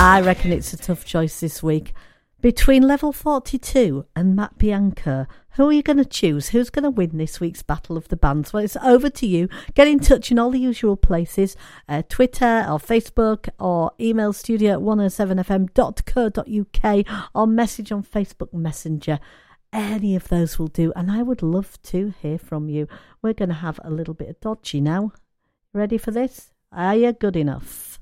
I reckon it's a tough choice this week. Between Level 42 and Matt Bianca, who are you going to choose? Who's going to win this week's Battle of the Bands? Well, it's over to you. Get in touch in all the usual places, Twitter or Facebook, or email studio at 107fm.co.uk, or message on Facebook Messenger. Any of those will do, and I would love to hear from you. We're going to have a little bit of dodgy now. Ready for this? Are you good enough?